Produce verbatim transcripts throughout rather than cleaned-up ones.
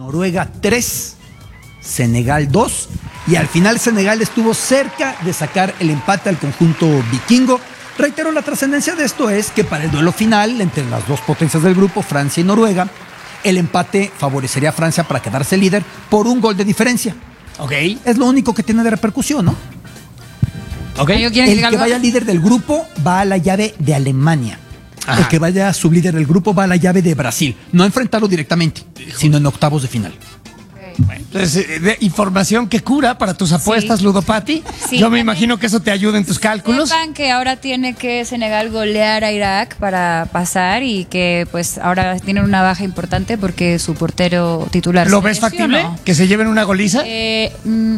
Noruega tres, Senegal dos, y al final Senegal estuvo cerca de sacar el empate al conjunto vikingo. Reitero, la trascendencia de esto es que para el duelo final entre las dos potencias del grupo, Francia y Noruega, el empate favorecería a Francia para quedarse líder por un gol de diferencia. Ok. Es lo único que tiene de repercusión, ¿no? Ok. El que vaya líder del grupo va a la llave de Alemania. Ajá. El que vaya sublíder del grupo va a la llave de Brasil. No a enfrentarlo directamente, sino en octavos de final. Bueno, entonces, de información que cura para tus apuestas, sí. Ludopati. Sí, Yo me imagino que eso te ayuda en tus cálculos. Sepan que ahora tiene que Senegal golear a Irak para pasar y que pues ahora tienen una baja importante porque su portero titular. ¿Lo ves factible? ¿Que se lleven una goliza? Eh, mm,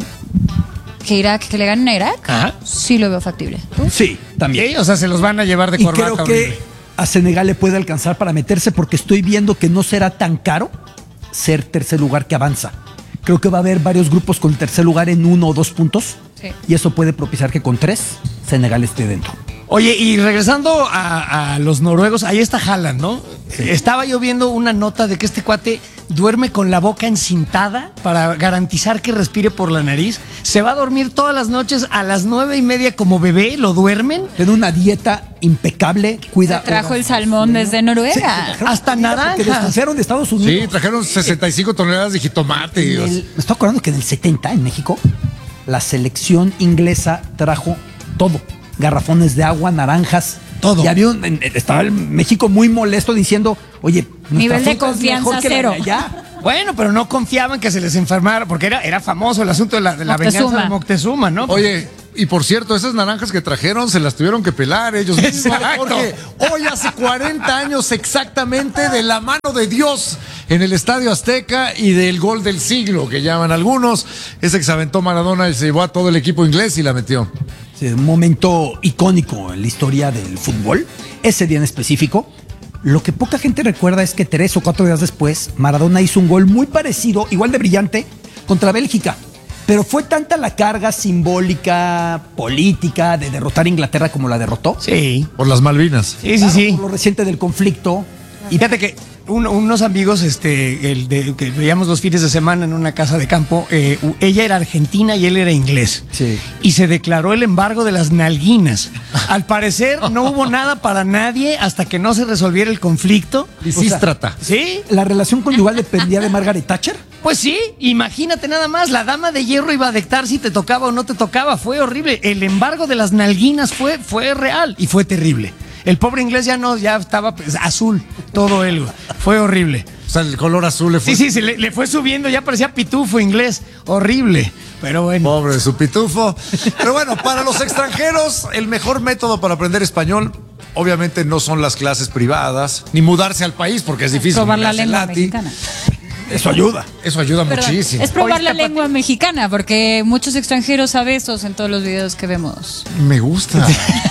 ¿Que Irak, que le ganen a Irak? Ajá. Sí lo veo factible. ¿Tú? Sí, también. ¿Sí? O sea, se los van a llevar de y corbata. Creo que horrible. A Senegal le puede alcanzar para meterse porque estoy viendo que no será tan caro ser tercer lugar que avanza. Creo que va a haber varios grupos con tercer lugar en uno o dos puntos. Sí. Y eso puede propiciar que con tres Senegal esté dentro. Oye, y regresando a, a los noruegos, ahí está Haaland, ¿no? Sí. Estaba yo viendo una nota de que este cuate duerme con la boca encintada para garantizar que respire por la nariz. Se va a dormir todas las noches a las nueve y media como bebé, lo duermen. Tiene una dieta impecable, cuida. Se trajo el salmón desde Noruega. Sí, hasta naranja. Que descansaron de Estados Unidos. Sí, trajeron sesenta y cinco toneladas de jitomate. El, me estoy acordando que en el setenta, en México, la selección inglesa trajo todo. Garrafones de agua, naranjas. Todo. Y había un, estaba el México muy molesto diciendo, oye, nivel de confianza cero. Bueno, pero no confiaban que se les enfermara, porque era, era famoso el asunto de la, de la venganza de Moctezuma, ¿no? Oye, y por cierto, esas naranjas que trajeron se las tuvieron que pelar ellos mismos, porque hoy hace cuarenta años exactamente de la mano de Dios en el Estadio Azteca y del gol del siglo, que llaman algunos, ese que se aventó Maradona y se llevó a todo el equipo inglés y la metió. Sí, un momento icónico en la historia del fútbol, ese día en específico. Lo que poca gente recuerda es que tres o cuatro días después, Maradona hizo un gol muy parecido, igual de brillante, contra Bélgica. Pero fue tanta la carga simbólica, política, de derrotar a Inglaterra como la derrotó. Sí. Por las Malvinas. Sí, sí, sí. Por lo reciente del conflicto. Y fíjate que un, unos amigos este, el de, que veíamos los fines de semana en una casa de campo, eh, ella era argentina y él era inglés. Sí. Y se declaró el embargo de las nalguinas. Al parecer no hubo nada para nadie hasta que no se resolviera el conflicto. Lisístrata. O sea, ¿sí? ¿La relación conyugal dependía de Margaret Thatcher? Pues sí, imagínate nada más, la dama de hierro iba a dictar si te tocaba o no te tocaba, fue horrible. El embargo de las nalguinas fue, fue real y fue terrible. El pobre inglés ya no, ya estaba pues, azul, todo él, fue horrible. O sea, el color azul le fue. Sí, sí, sí le, le fue subiendo, ya parecía pitufo inglés, horrible, pero bueno. Pobre su pitufo. Pero bueno, para los extranjeros, el mejor método para aprender español, obviamente no son las clases privadas, ni mudarse al país, porque es difícil. Probar la lengua mexicana. Eso ayuda. Eso ayuda Perdón, muchísimo. es probar Oye, la lengua mexicana, porque muchos extranjeros saben eso en todos los videos que vemos. Me gusta.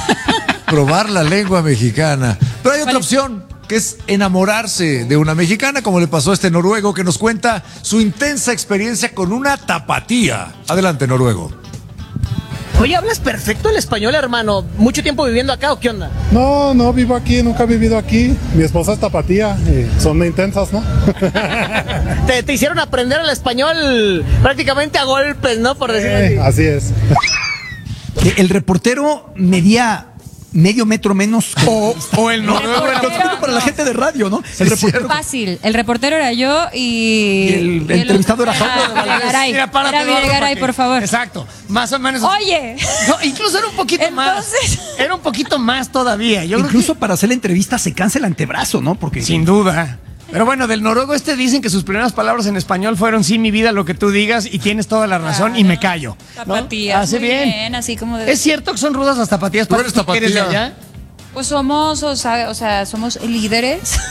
Probar la lengua mexicana. Pero hay otra opción, que es enamorarse de una mexicana, como le pasó a este noruego que nos cuenta su intensa experiencia con una tapatía. Adelante, noruego. Oye, ¿hablas perfecto el español, hermano? ¿Mucho tiempo viviendo acá o qué onda? No, no vivo aquí, nunca he vivido aquí. Mi esposa es tapatía, y son intensas, ¿no? te, te hicieron aprender el español prácticamente a golpes, ¿no? Por decirlo eh, así. Así es. El reportero medía medio metro menos. O, o el noruego. Para la gente de radio, ¿no? El reportero. Fácil. El reportero era yo y. Y el, el entrevistado era Jaime. Videgaray. Era Videgaray, por favor. Exacto. Más o menos. Oye. No, incluso era un poquito Entonces... más. Era un poquito más todavía. Yo incluso que... para hacer la entrevista se cansa el antebrazo, ¿no? Porque. Sin duda. Pero bueno, del noruego este dicen que sus primeras palabras en español fueron sí, mi vida, lo que tú digas, y tienes toda la razón, claro. Y me callo. ¿No? Tapatías. Hace muy bien. bien. Así como de... ¿Es cierto que son rudas las tapatías? ¿Tú eres tapatía? ¿Eres de allá? Pues somos, o sea, o sea somos líderes.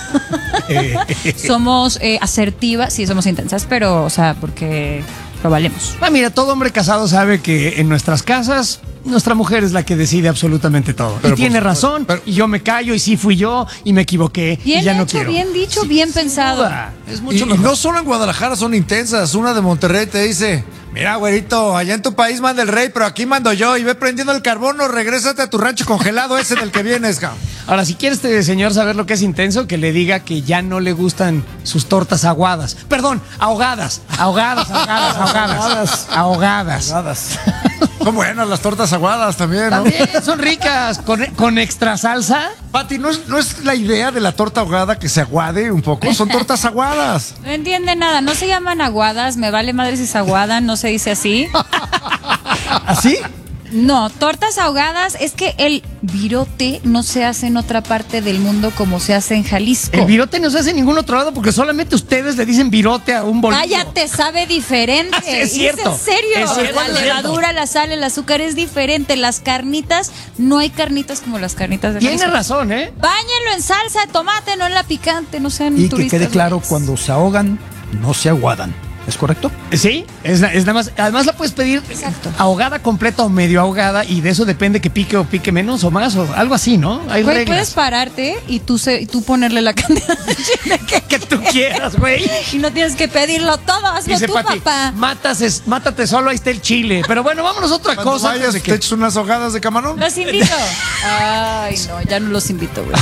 Somos eh, asertivas, sí, somos intensas, pero, o sea, porque lo valemos. Ah, mira, todo hombre casado sabe que en nuestras casas nuestra mujer es la que decide absolutamente todo. Pero y tiene por- razón, pero- y yo me callo, y sí fui yo, y me equivoqué, Bien y ya no hecho, quiero. bien dicho, bien pensado. Duda, Es Y, mucho y mejor. no solo en Guadalajara son intensas. Una de Monterrey te dice: mira, güerito, allá en tu país manda el rey, pero aquí mando yo. Y ve prendiendo el carbón o regrésate a tu rancho congelado ese del que vienes, cabrón. Ahora, si quiere este señor saber lo que es intenso, que le diga que ya no le gustan sus tortas aguadas. Perdón, ahogadas. Ahogadas, ahogadas, ahogadas. Ahogadas. Nadadas. Son buenas las tortas aguadas también, ¿no? También son ricas, con, con extra salsa. Pati, ¿no es, ¿no es la idea de la torta ahogada que se aguade un poco? Son tortas aguadas. No entiende nada, no se llaman aguadas, me vale madre si se aguadan, no se dice así. ¿Así? No, tortas ahogadas es que el virote no se hace en otra parte del mundo como se hace en Jalisco. El virote no se hace en ningún otro lado porque solamente ustedes le dicen virote a un bolillo. Cállate, sabe diferente. Ah, sí, es Y cierto. en serio. Es cierto, la es cierto. levadura, la sal, el azúcar es diferente. Las carnitas, no hay carnitas como las carnitas de Tiene Jalisco. razón, ¿eh? Báñenlo en salsa de tomate, no en la picante, no sean Y que turistas. quede claro, güeyes. cuando se ahogan, no se aguadan. ¿Es correcto? Sí, es, la- es nada más. Además la puedes pedir Exacto. ahogada completa o medio ahogada y de eso depende que pique o pique menos o más o algo así, ¿no? Hay Güey, reglas. puedes pararte y tú, se, y tú ponerle la cantidad de chile que, Que tú quieras, güey. y no tienes que pedirlo todo, hazlo Dice tú, Pati, papá. matas es- mátate solo, ahí está el chile. Pero bueno, vámonos a otra Cuando cosa. vayas, antes de te que- echas unas ahogadas de camarón. Los invito. Ay, no, ya no los invito, güey.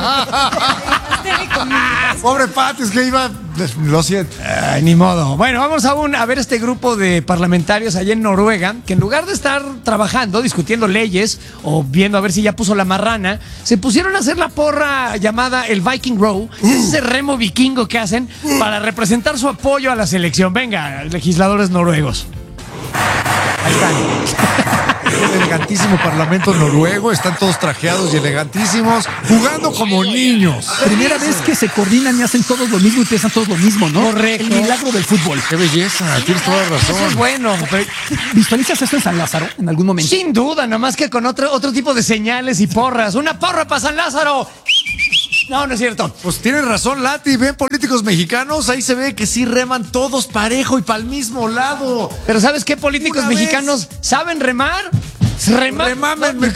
Pobre Pati, es que iba... Lo siento. Ay, ni modo. Bueno, vamos aún a ver este grupo de parlamentarios allá en Noruega, que en lugar de estar trabajando, discutiendo leyes o viendo a ver si ya puso la marrana, se pusieron a hacer la porra llamada el Viking Row, que es ese remo vikingo que hacen para representar su apoyo a la selección. Venga, legisladores noruegos. Ahí están. El elegantísimo parlamento noruego, están todos trajeados y elegantísimos, jugando como niños. Primera vez que se coordinan y hacen todos lo mismo y piensan todos lo mismo, ¿no? Correcto. El milagro del fútbol. Qué belleza, tienes toda la Eso es razón. bueno. pero- ¿Visualizas esto en San Lázaro en algún momento? Sin duda, nada más que con otro, otro tipo de señales y porras. ¡Una porra para San Lázaro! No, no es cierto. Pues tienes razón, Lati. Ven políticos mexicanos, ahí se ve que sí reman todos parejo y para el mismo lado. Pero ¿sabes qué políticos Una vez. mexicanos saben remar? Rema- Remámenme.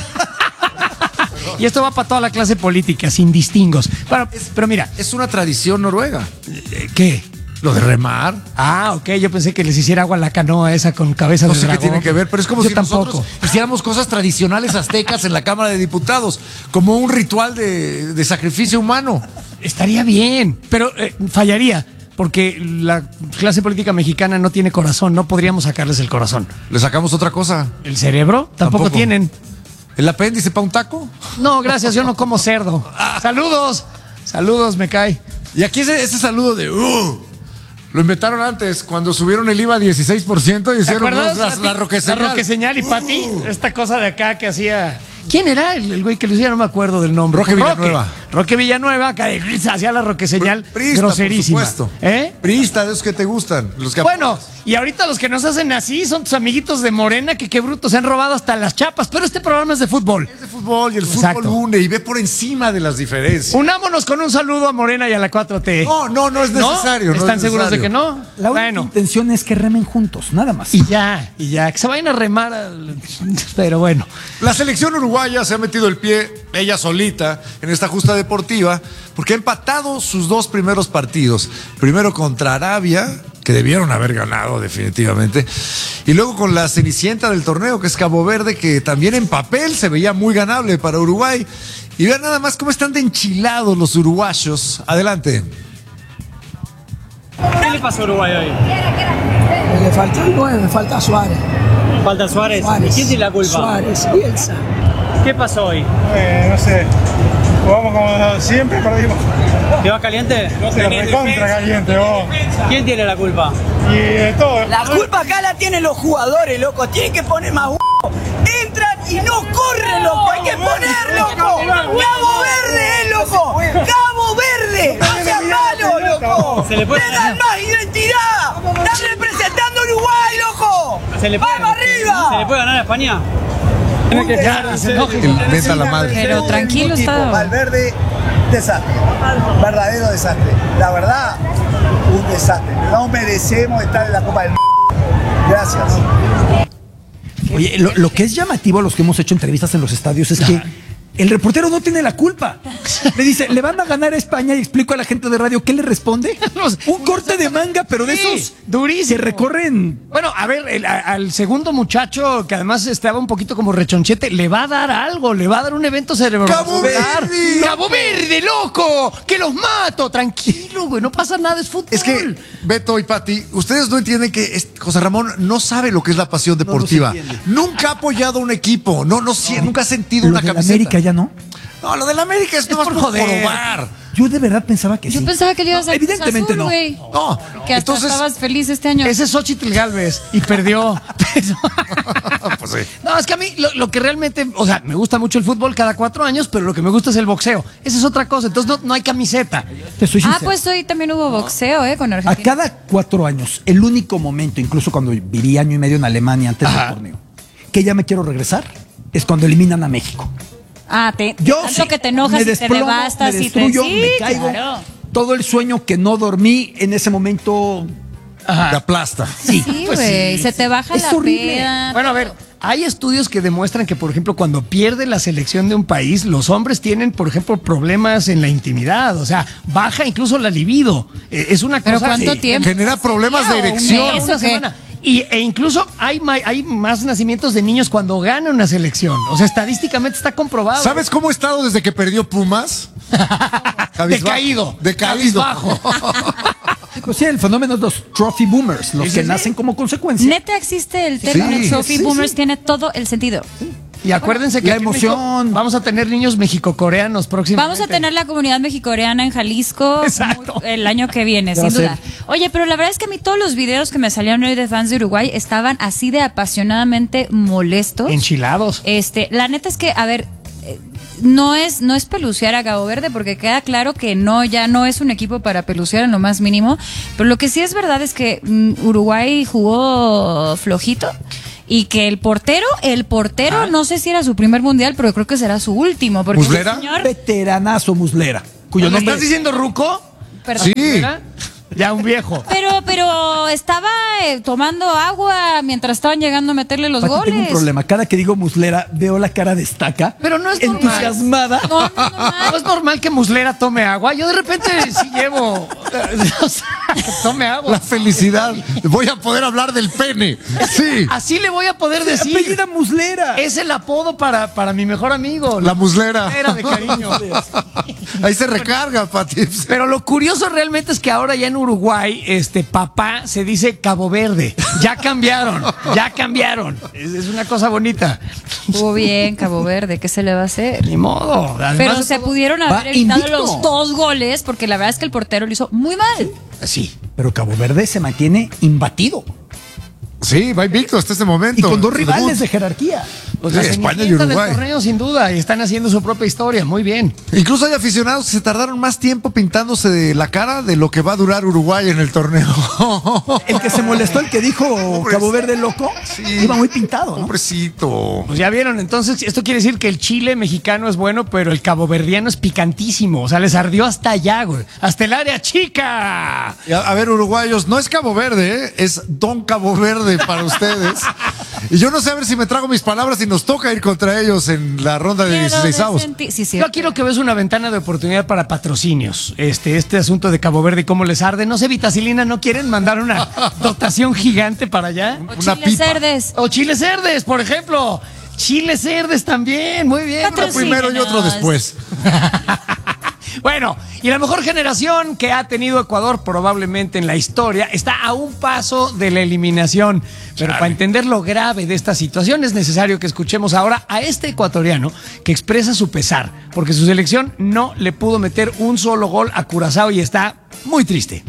Y esto va para toda la clase política, sin distingos. Pero, pero mira, Es una tradición noruega. ¿qué? Lo de remar. Ah, ok, yo pensé que les hiciera agua a la canoa esa con cabeza No de sé qué dragón. tiene que ver, pero es como Yo si tampoco. nosotros hiciéramos cosas tradicionales aztecas en la Cámara de Diputados, como un ritual de, de sacrificio humano. Estaría bien, pero eh, fallaría. Porque la clase política mexicana no tiene corazón, no podríamos sacarles el corazón. Le sacamos otra cosa. ¿El cerebro? Tampoco, Tampoco. tienen. ¿El apéndice para un taco? No, gracias, yo no como cerdo. Saludos, saludos, me cae. Y aquí ese, ese saludo de uh, lo inventaron antes, cuando subieron el I V A a dieciséis por ciento y ¿Te hicieron acuerdas? las- la, roque La roqueseñal y Pati, esta cosa de acá que hacía. ¿Quién era el, el güey que lo hacía? No me acuerdo del nombre. Roque Villanueva. Roque Villanueva, acá de- hacía la roqueseñal Priista, groserísima. por supuesto. ¿Eh? Priista, de esos que te gustan. Los que Bueno, y ahorita los que nos hacen así son tus amiguitos de Morena, que qué brutos, se han robado hasta las chapas, pero este programa es de fútbol. es de fútbol y el Exacto. fútbol une y ve por encima de las diferencias. Unámonos con un saludo a Morena y a la cuatro T. No, no, no es necesario. no es ¿Están seguros de necesario. que no? La única Bueno, intención es que remen juntos, nada más. y ya, y ya, que se vayan a remar. al- Pero bueno. La selección uruguaya se ha metido el pie ella solita en esta justa deportiva porque ha empatado sus dos primeros partidos. Primero contra Arabia, que debieron haber ganado definitivamente, y luego con la cenicienta del torneo, que es Cabo Verde, que también en papel se veía muy ganable para Uruguay. Y vean nada más cómo están de enchilados los uruguayos. Adelante. ¿Qué le pasó a Uruguay hoy? Le falta el nueve, falta Suárez. Falta Suárez. Suárez. ¿Y quién tiene la culpa? Suárez, Bielsa. ¿Qué pasó hoy? Eh, no sé, jugamos como siempre, perdimos. ¿Te va caliente? Se recontra caliente, vos. ¿Quién tiene la culpa? Y de todo. La culpa acá la tienen los jugadores, loco. Tienen que poner más huevo. Entran y no corren, loco. Hay que poner, loco. Cabo Verde, eh, loco. Cabo Verde. No seas malo, loco. Se le puede Le dan más identidad. Están representando a Uruguay, loco. ¿Se le puede, ¡Vamos arriba! ¿Se le puede ganar a España? Ya, se enoje. El venta la madre. Pero tranquilo está. Valverde, desastre, verdadero desastre. La verdad, un desastre. No merecemos estar en la Copa del Mundo. Gracias. Oye, lo, lo que es llamativo a los que hemos hecho entrevistas en los estadios es que el reportero no tiene la culpa. Le dice, le van a ganar a España y explico a la gente de radio, ¿qué le responde? Un corte de manga, pero de esos durísimo. que recorren. Bueno, a ver, el, a, al segundo muchacho, que además estaba un poquito como rechonchete, le va a dar algo, le va a dar un evento cerebrovascular. ¡Cabo Verde! ¡Cabo Verde, loco! ¡Que los mato! Tranquilo, güey, no pasa nada, es fútbol. Es que, Beto y Pati, ustedes no entienden que es- José Ramón no sabe lo que es la pasión deportiva. No, no se entiende. Nunca ha apoyado a un equipo, no, no, sí, nunca ha sentido Lo una de la camiseta. América ya no. No, lo de la América es, Es nomás por por joder. jorobar. Yo de verdad pensaba que Yo sí. pensaba que le ibas No, a evidentemente no. güey. No, Que hasta entonces, estabas feliz este año. Ese es Xochitl Galvez y perdió. pues sí. No, es que a mí lo, lo que realmente, o sea, me gusta mucho el fútbol cada cuatro años, pero lo que me gusta es el boxeo. Esa es otra cosa, entonces no, no hay camiseta. Te soy Ah, sincero. pues hoy también hubo boxeo, ¿eh? Con A Argentina. cada cuatro años, el único momento, incluso cuando viví año y medio en Alemania antes Ajá. del torneo, que ya me quiero regresar, es cuando eliminan a México. Ah, te, Yo tanto sí, que te enojas me y te desplomo, devastas me y te destruyo, sí, me caigo. claro. Todo el sueño que no dormí en ese momento. Te aplasta. Sí, Sí, pues güey, sí. se te baja Es la horrible. peda. Bueno, a ver, hay estudios que demuestran que, por ejemplo, cuando pierde la selección de un país, los hombres tienen, por ejemplo, problemas en la intimidad. O sea, baja incluso la libido. Eh, Es una ¿Pero cosa. cuánto Sí. tiempo? Genera problemas de ¿Un erección. mes? Una ¿Eso qué? semana. Y, e incluso hay, ma- hay más nacimientos de niños cuando gana una selección. O sea, estadísticamente está comprobado. ¿Sabes cómo he estado desde que perdió Pumas? Cabizbajo. Decaído. Decaído. Cabizbajo. Pues sí, el fenómeno de los trophy boomers, los Sí, que sí, nacen sí. como consecuencia. Neta existe el término Sí, trophy sí, boomers, sí. tiene todo el sentido. Y acuérdense que La aquí en México emoción. vamos a tener niños mexicocoreanos próximamente. Vamos a tener la comunidad mexicoreana en Jalisco Exacto. muy- el año que viene, Ya sin va a duda. ser. Oye, pero la verdad es que a mí todos los videos que me salieron hoy de fans de Uruguay estaban así de apasionadamente molestos. Enchilados. Este, la neta es que, a ver, eh, no es, no es pelucear a Cabo Verde, porque queda claro que no, ya no es un equipo para pelucear en lo más mínimo. Pero lo que sí es verdad es que mm, Uruguay jugó flojito. Y que el portero, el portero, no sé si era su primer mundial, pero creo que será su último. Porque ¿Muslera? el señor, Veteranazo Muslera, cuyo ¿Me nombre estás diciendo Ruco? perdón. Sí. ¿Era? Ya un viejo. Pero, pero estaba eh, tomando agua mientras estaban llegando a meterle los Pati, goles. tengo un problema. Cada que digo Muslera, veo la cara de Estaca. Pero no es normal. entusiasmada. No, no es normal. No es normal que Muslera tome agua. Yo de repente sí llevo. O sea, que tome agua. La felicidad. Voy a poder hablar del pene. Sí. Así le voy a poder decir. Apellida Muslera. Es el apodo para, para mi mejor amigo. La muslera. Muslera de cariño. Ahí se recarga, Pati. Pero lo curioso realmente es que ahora ya en Uruguay, este papá se dice Cabo Verde. Ya cambiaron, ya cambiaron. Es, es una cosa bonita. Estuvo bien, Cabo Verde, ¿qué se le va a hacer? Ni modo. Además Pero de se todo- pudieron va haber evitado invicto. los dos goles, porque la verdad es que el portero lo hizo muy mal. Sí. Pero Cabo Verde se mantiene imbatido. Sí, va invicto hasta este momento. Y con dos Su rivales debut. de jerarquía. Pues Sí, la España y Cenicienta del Uruguay. torneo, sin duda, y están haciendo su propia historia. Muy bien. Incluso hay aficionados que se tardaron más tiempo pintándose de la cara de lo que va a durar Uruguay en el torneo. El que se molestó, el que dijo Cabo Verde loco, Sí. iba muy pintado, ¿no? Pobrecito. Pues ya vieron, entonces esto quiere decir que el chile mexicano es bueno, pero el caboverdiano es picantísimo. O sea, les ardió hasta allá, güey. Hasta el área chica. Y A, a ver, uruguayos, no es Cabo Verde, ¿eh? Es Don Cabo Verde para ustedes. Y yo no sé a ver si me trago mis palabras y nos toca ir contra ellos en la ronda de Quiero dieciséis avos. sentir- Sí, sí. Yo quiero que ves una ventana de oportunidad para patrocinios. Este, este asunto de Cabo Verde y cómo les arde. No sé, Vitacilina, ¿no quieren mandar una dotación gigante para allá? O una chiles pipa. cerdes. O chiles cerdes, por ejemplo. Chiles cerdes también, muy bien. Uno primero y otro después. Bueno, y la mejor generación que ha tenido Ecuador probablemente en la historia está a un paso de la eliminación. Pero para entender lo grave de esta situación es necesario que escuchemos ahora a este ecuatoriano que expresa su pesar, porque su selección no le pudo meter un solo gol a Curazao y está muy triste.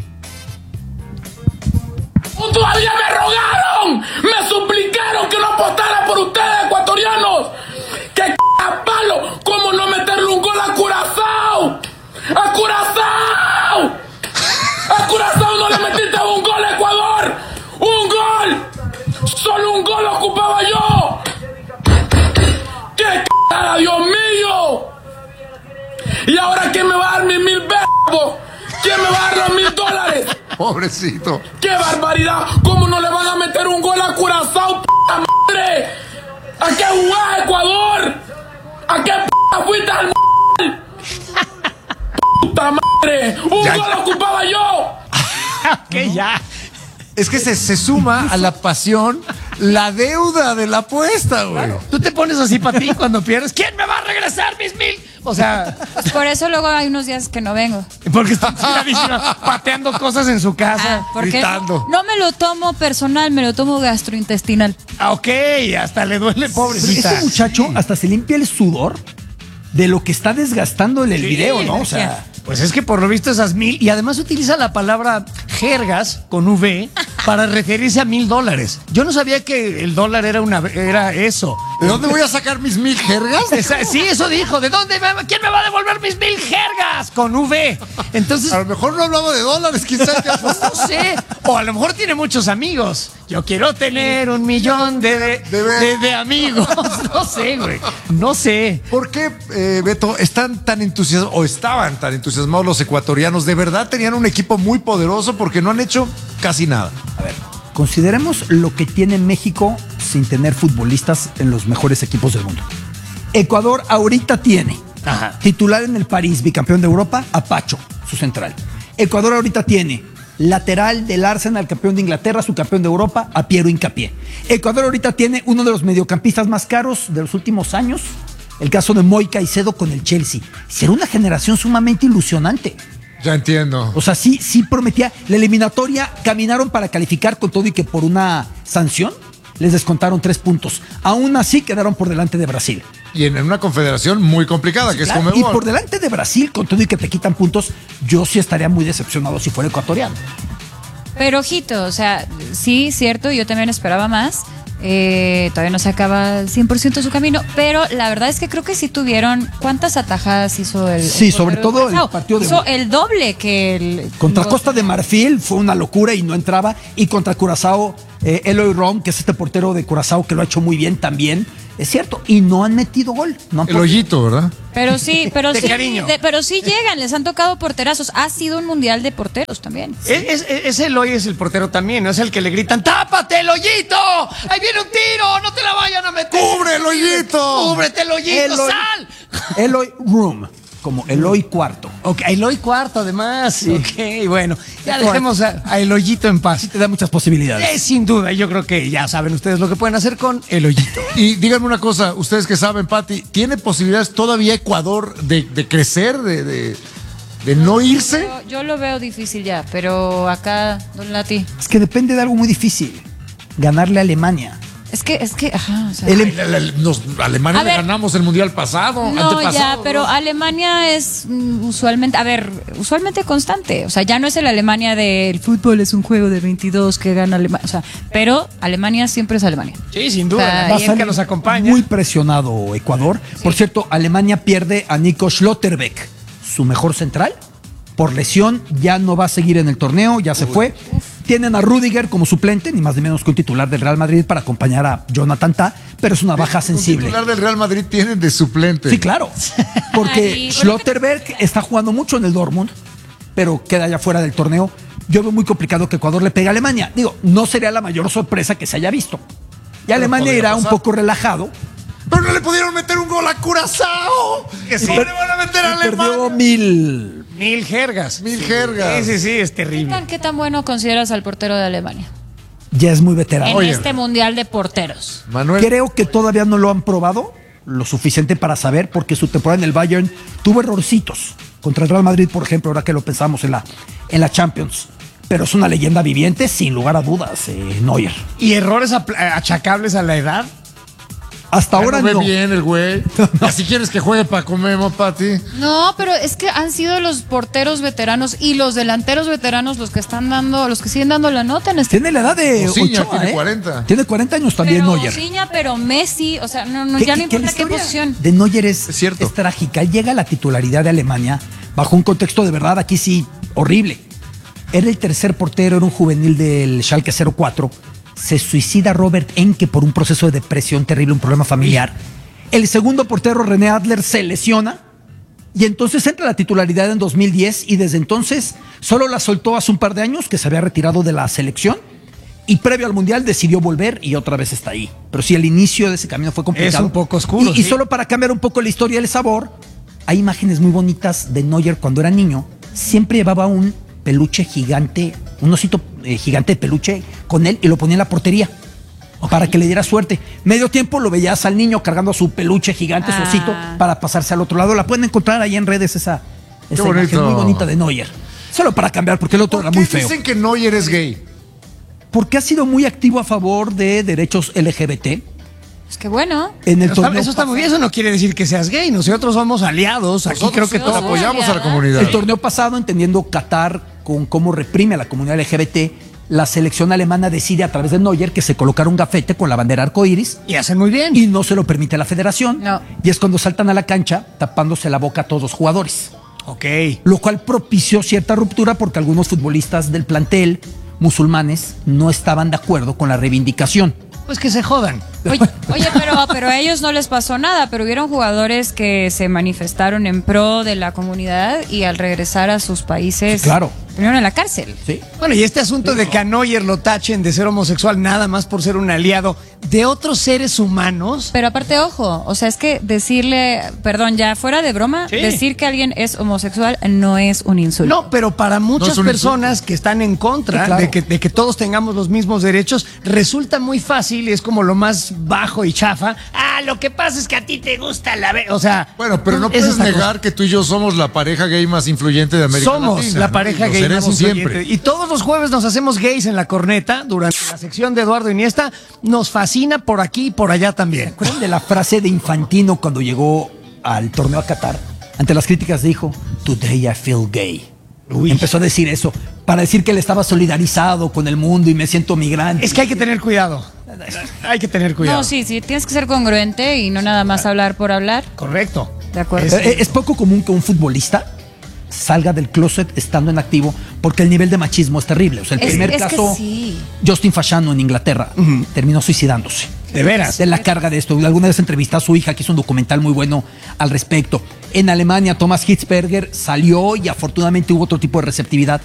Todavía me rogaron, me suplicaron que no apostara por ustedes, ecuatorianos. ¡Qué c a palo! ¿Cómo no meterle un gol a Curazao? ¡A Curazao! ¡A Curazao no le metiste un gol a Ecuador! ¡Un gol! ¡Solo un gol ocupaba yo! ¡Qué c***ada, Dios mío! ¿Y ahora quién me va a dar mis mil verbos? ¿Quién me va a dar los mil dólares? Pobrecito. ¡Qué barbaridad! ¿Cómo no le van a meter un gol a Curazao, p*** madre? ¿A qué jugás, Ecuador? ¿A qué p fuiste al m? ¡Puta madre! ¡Un Ya. gol ocupaba yo! Que ya. Es que se, se suma a la pasión la deuda de la apuesta, güey. Tú te pones así para ti cuando pierdes. ¿Quién me va a regresar mis mil? O sea, Pues por eso luego hay unos días que no vengo. porque está tiradísima, pateando cosas en su casa. Ah, porque gritando. no me lo tomo personal, me lo tomo gastrointestinal. Ah, ok, hasta le duele, pobrecita. Este muchacho hasta se limpia el sudor de lo que está desgastando en el Sí, video, ¿no? O sea, pues es que por lo visto esas mil, y además utiliza la palabra jergas con V para referirse a mil dólares. Yo no sabía que el dólar era una era eso. ¿De dónde voy a sacar mis mil jergas? Esa- sí, eso dijo. ¿De dónde? me- ¿Quién me va a devolver mis mil jergas? Con V. Entonces, A lo mejor no hablaba de dólares, quién sabe qué pues no sé. O a lo mejor tiene muchos amigos. Yo quiero tener un millón de, de, De ver- de- de amigos. No sé, güey. No sé. ¿Por qué, eh, Beto, están tan entusiasmados o estaban tan entusiasmados los ecuatorianos? De verdad tenían un equipo muy poderoso porque no han hecho casi nada. consideremos lo que tiene México sin tener futbolistas en los mejores equipos del mundo. Ecuador ahorita tiene Ajá. titular en el París, bicampeón de Europa, a Pacho, su central. Ecuador ahorita tiene lateral del Arsenal, campeón de Inglaterra, su campeón de Europa, a Piero Hincapié. Ecuador ahorita tiene uno de los mediocampistas más caros de los últimos años, el caso de Moy Caicedo con el Chelsea. Será una generación sumamente ilusionante. Ya entiendo. O sea, sí, sí prometía. La eliminatoria caminaron para calificar con todo y que por una sanción les descontaron tres puntos. Aún así quedaron por delante de Brasil. Y en una confederación muy complicada, que Claro, es y Conmebol. por delante de Brasil, con todo y que te quitan puntos, yo sí estaría muy decepcionado si fuera ecuatoriano. Pero ojito, o sea, sí, cierto, yo también esperaba más. Eh, todavía no se acaba cien por ciento su camino, pero la verdad es que creo que sí tuvieron. ¿Cuántas atajadas hizo el? Sí, el sobre portero todo el Curazao? partido de- Hizo el doble que el. Contra el- Costa de Marfil fue una locura y no entraba. Y contra Curazao, eh, Eloy Rom, que es este portero de Curazao que lo ha hecho muy bien también. Es cierto, y no han metido gol. No han El podido. hoyito, ¿verdad? Pero sí, pero De sí, cariño. de- pero sí llegan, les han tocado porterazos. Ha sido un mundial de porteros también. Es, es- ese Eloy es el portero también, ¿no? Es el que le gritan, ¡tápate el hoyito! ¡Ahí viene un tiro! ¡No te la vayan a meter! ¡Cubre el hoyito! ¡Cúbrete el hoyito! Eloy, ¡Sal! Eloy Room, como Eloy Cuarto. Ok, Eloy cuarto además. Ok, bueno, ya dejemos a, a el hoyito en paz. Te da muchas posibilidades. Eh, sin duda, yo creo que ya saben ustedes lo que pueden hacer con el hoyito. Y díganme una cosa, ustedes que saben, Pati, ¿tiene posibilidades todavía Ecuador de, de crecer, de, de, de no irse? Yo, yo lo veo difícil ya, pero acá, don Lati. Es que depende de algo muy difícil. Ganarle a Alemania. Es que, es que, ajá, o sea. El- Ay, la- la- nos- Alemania A le ver. ganamos el mundial pasado, No, antepasado. ya, pero ¿no? Alemania es mm, usualmente, a ver, usualmente constante. O sea, ya no es el Alemania del fútbol, es un juego de veintidós que gana Alemania. O sea, pero Alemania siempre es Alemania. Sí, sin O sea, duda. Va a La bien que salir nos acompaña. Muy presionado Ecuador. Por cierto, Alemania pierde a Nico Schlotterbeck, su mejor central. Por lesión, ya no va a seguir en el torneo, ya se fue. Tienen a Rudiger como suplente, ni más ni menos que un titular del Real Madrid para acompañar a Jonathan Tah, pero es una baja Un sensible. titular del Real Madrid tienen de suplente. Sí, claro. Porque Ay, Schlotterbeck está jugando mucho en el Dortmund, pero queda ya fuera del torneo. Yo veo muy complicado que Ecuador le pegue a Alemania. Digo, no sería la mayor sorpresa que se haya visto. Y Alemania podría irá un pasar. poco relajado. Pero no le pudieron meter un gol a Curazao. Que sí. ¿Cómo le van a meter a Y perdió Alemania? mil. Mil jergas. Mil jergas. Sí, sí, sí, es ¿Qué terrible. tan, qué tan bueno consideras al portero de Alemania? Ya es muy veterano. En Oye. este mundial de porteros. Manuel, Creo que todavía no lo han probado lo suficiente para saber, porque su temporada en el Bayern tuvo errorcitos. Contra el Real Madrid, por ejemplo, ahora que lo pensamos en la, en la Champions. Pero es una leyenda viviente, sin lugar a dudas, eh, Neuer. ¿Y errores apl- achacables a la edad? Hasta ya ahora no ve no. bien el güey. Y así quieres que juegue para comer, Pati. No, pero es que han sido los porteros veteranos y los delanteros veteranos los que están dando, los que siguen dando la nota en este. Tiene la edad de Osinha Ochoa, tiene ¿eh? cuarenta. Tiene cuarenta años también pero Neuer. Osinha, pero Messi, o sea, no, no, Que- ya no que- que la importa qué historia posición. de Neuer es, Es cierto. es trágica. Él llega a la titularidad de Alemania bajo un contexto de verdad, aquí sí, horrible. Era el tercer portero, era un juvenil del Schalke cero cuatro. Se suicida Robert Enke por un proceso de depresión terrible, un problema familiar. El segundo portero, René Adler, se lesiona. Y entonces entra a la titularidad en dos mil diez y desde entonces solo la soltó hace un par de años, que se había retirado de la selección. Y previo al Mundial decidió volver y otra vez está ahí. Pero sí, el inicio de ese camino fue complicado. Es un poco oscuro. Y, sí. y solo para cambiar un poco la historia y el sabor, hay imágenes muy bonitas de Neuer cuando era niño. Siempre llevaba un peluche gigante, un osito eh, gigante de peluche con él y lo ponía en la portería. Para que le diera suerte. Medio tiempo lo veías al niño cargando su peluche gigante, Ah. su osito, para pasarse al otro lado. La pueden encontrar ahí en redes esa, esa Qué imagen bonito. muy bonita de Neuer. Solo para cambiar, porque el otro ¿Por era qué muy feo. dicen que Neuer es gay? Porque ha sido muy activo a favor de derechos L G B T. Es que bueno. En el Eso está, torneo eso está muy pasado- bien, eso no quiere decir que seas gay. Nosotros somos aliados. Aquí Nosotros creo que sí todos apoyamos a la aliada. comunidad. El torneo pasado, entendiendo Qatar con cómo reprime a la comunidad L G B T, la selección alemana decide a través de Neuer que se colocara un gafete con la bandera arcoíris Y hacen muy bien. y no se lo permite la federación. No. Y es cuando saltan a la cancha tapándose la boca a todos los jugadores. Ok. Lo cual propició cierta ruptura porque algunos futbolistas del plantel musulmanes no estaban de acuerdo con la reivindicación. Pues que se jodan. Oye, oye, pero, pero a ellos no les pasó nada, pero hubieron jugadores que se manifestaron en pro de la comunidad y al regresar a sus países Sí, claro. terminaron en la cárcel. ¿Sí? Bueno, y este asunto de que a Neuer lo tachen de ser homosexual nada más por ser un aliado de otros seres humanos. Pero aparte, ojo, o sea, es que decirle, perdón, ya fuera de broma, Sí. decir que alguien es homosexual no es un insulto. No, pero para muchas es un personas que están en contra Sí, claro. de, que, de que todos tengamos los mismos derechos, resulta muy fácil y es como lo más bajo y chafa. Ah, lo que pasa es que a ti te gusta la... ve-". O sea... Bueno, pero no es puedes esta negar cosa. que tú y yo somos la pareja gay más influyente de América Somos Latina. la ¿no? pareja Y lo gay más seremos influyente. siempre. Y todos los jueves nos hacemos gays en la corneta durante la sección de Eduardo Iniesta. Nos fascina por aquí y por allá también. ¿Recuerdan de la frase de Infantino cuando llegó al torneo a Qatar? Ante las críticas dijo, "Today I feel gay". Uy. Empezó a decir eso para decir que él estaba solidarizado con el mundo y me siento migrante. Es que hay que tener cuidado. Hay que tener cuidado. No, sí, sí, tienes que ser congruente y no nada más hablar por hablar. Correcto. De acuerdo. Es- Eh, Es poco común que un futbolista salga del closet estando en activo porque el nivel de machismo es terrible. O sea, el Es- primer es que caso, sí. Justin Fashanu en Inglaterra, terminó suicidándose. De veras. De la carga de esto. Alguna vez entrevistó a su hija, que hizo un documental muy bueno al respecto. En Alemania, Thomas Hitzberger salió y afortunadamente hubo otro tipo de receptividad.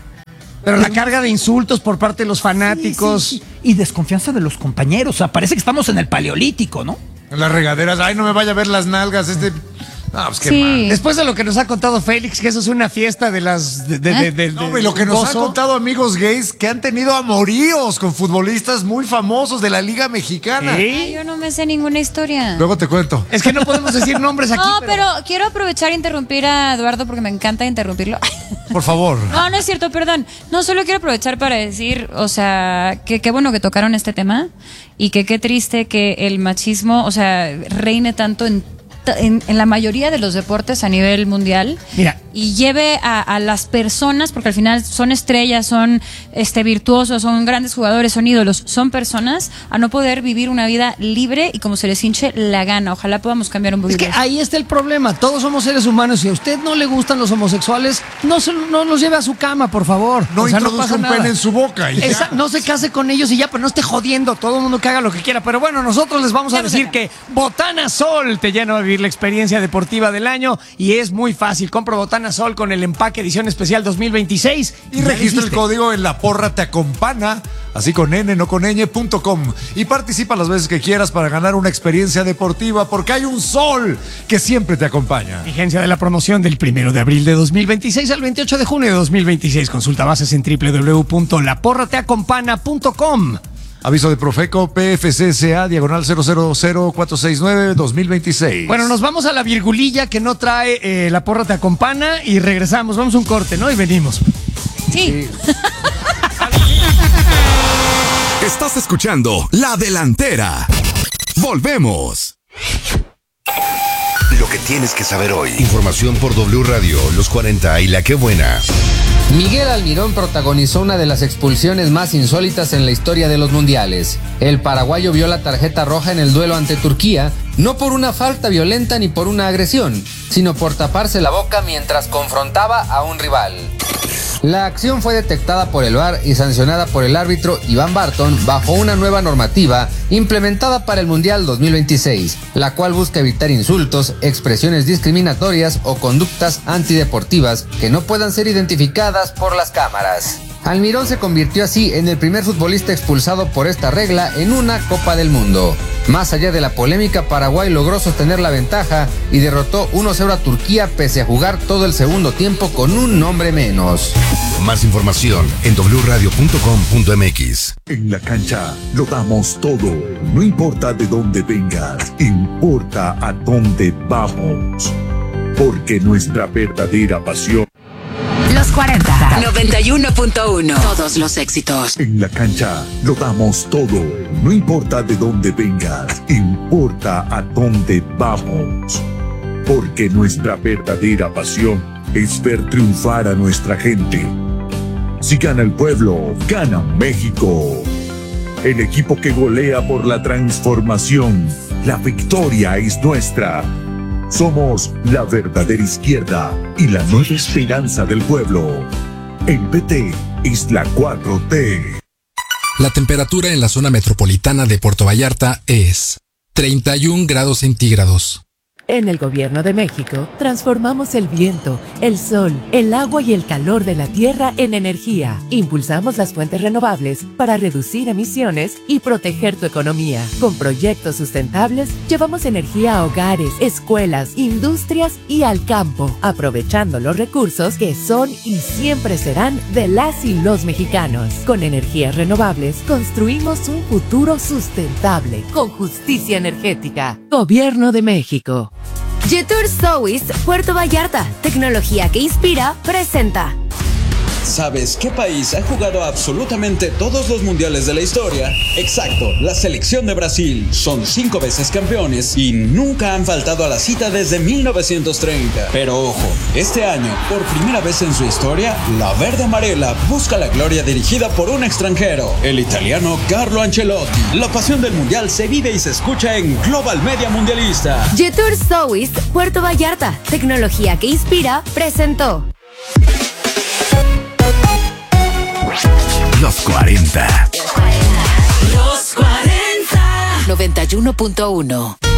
Pero la carga de insultos por parte de los fanáticos. Sí, sí, sí. Y desconfianza de los compañeros. O sea, parece que estamos en el paleolítico, ¿no? En las regaderas, ay, no me vaya a ver las nalgas, este... No, pues qué Sí. mal. Después de lo que nos ha contado Félix, que eso es una fiesta de las... De, de- ¿Eh? de- de- No, y lo que nos gozo. han contado amigos gays que han tenido amoríos con futbolistas muy famosos de la Liga Mexicana. ¿Sí? Ay, yo no me sé ninguna historia. Luego te cuento. Es que no podemos decir nombres aquí. No, pero quiero aprovechar e interrumpir a Eduardo porque me encanta interrumpirlo. Por favor. No, no es cierto, perdón. No, solo quiero aprovechar para decir, o sea, que qué bueno que tocaron este tema y que qué triste que el machismo, o sea, reine tanto en, en, en la mayoría de los deportes a nivel mundial. Mira. Y lleve a, a las personas, porque al final son estrellas, son este virtuosos, son grandes jugadores, son ídolos, son personas, a no poder vivir una vida libre y como se les hinche la gana. Ojalá podamos cambiar un Es poquito que eso. ahí está el problema. Todos somos seres humanos y a usted no le gustan los homosexuales, no, se, no los lleve a su cama, por favor. No O sea, introduzca pasa un nada. pene en su boca y ya. Esa- no se case con ellos y ya, pero no esté jodiendo. Todo el mundo que haga lo que quiera. Pero bueno, nosotros les vamos a Ya no decir sé. que Botana Sol te llena de vivir la experiencia deportiva del año y es muy fácil. Compra Botana Sol con el empaque edición especial dos mil veintiséis Y registra el código en La Porra Te Acompana, así con N, no con ñ punto com. Y participa las veces que quieras para ganar una experiencia deportiva, porque hay un sol que siempre te acompaña. Vigencia de la promoción del primero de abril de dos mil veintiséis al veintiocho de junio de dos mil veintiséis. Consulta bases en doble u doble u doble u punto la porra te acompana punto com. Aviso de Profeco P F C S A diagonal cero cero cero cuatro seis nueve dos mil veintiséis. Bueno, nos vamos a la virgulilla que no trae eh, La Porra Te Acompana y regresamos. Vamos a un corte, ¿no? Y venimos. Sí. Estás escuchando La Delantera. Volvemos. Lo que tienes que saber hoy. Información por W Radio, Los cuarenta y La Qué Buena. Miguel Almirón protagonizó una de las expulsiones más insólitas en la historia de los mundiales. El paraguayo vio la tarjeta roja en el duelo ante Turquía, no por una falta violenta ni por una agresión, sino por taparse la boca mientras confrontaba a un rival. La acción fue detectada por el V A R y sancionada por el árbitro Iván Barton bajo una nueva normativa implementada para el Mundial dos mil veintiséis, la cual busca evitar insultos, expresiones discriminatorias o conductas antideportivas que no puedan ser identificadas por las cámaras. Almirón se convirtió así en el primer futbolista expulsado por esta regla en una Copa del Mundo. Más allá de la polémica, Paraguay logró sostener la ventaja y derrotó uno cero a Turquía pese a jugar todo el segundo tiempo con un hombre menos. Más información en doble u radio punto com punto m x. En la cancha lo damos todo. No importa de dónde vengas, importa a dónde vamos. Porque nuestra verdadera pasión. Los cuarenta. noventa y uno punto uno. Todos los éxitos. En la cancha lo damos todo. No importa de dónde vengas, importa a dónde vamos. Porque nuestra verdadera pasión es ver triunfar a nuestra gente. Si gana el pueblo, gana México. El equipo que golea por la transformación. La victoria es nuestra. Somos la verdadera izquierda y la nueva esperanza del pueblo. El P T es la cuatro T. La temperatura en la zona metropolitana de Puerto Vallarta es treinta y un grados centígrados. En el Gobierno de México, transformamos el viento, el sol, el agua y el calor de la tierra en energía. Impulsamos las fuentes renovables para reducir emisiones y proteger tu economía. Con proyectos sustentables, llevamos energía a hogares, escuelas, industrias y al campo, aprovechando los recursos que son y siempre serán de las y los mexicanos. Con energías renovables, construimos un futuro sustentable, con justicia energética. Gobierno de México. Jetour Sowis Puerto Vallarta, tecnología que inspira, presenta. ¿Sabes qué país ha jugado absolutamente todos los mundiales de la historia? Exacto, la selección de Brasil. Son cinco veces campeones y nunca han faltado a la cita desde mil novecientos treinta. Pero ojo, este año, por primera vez en su historia, la verde amarela busca la gloria dirigida por un extranjero, el italiano Carlo Ancelotti. La pasión del mundial se vive y se escucha en Global Media Mundialista. Jetour Sowis Puerto Vallarta, tecnología que inspira, presentó. Los cuarenta. Los cuarenta. noventa y uno punto uno.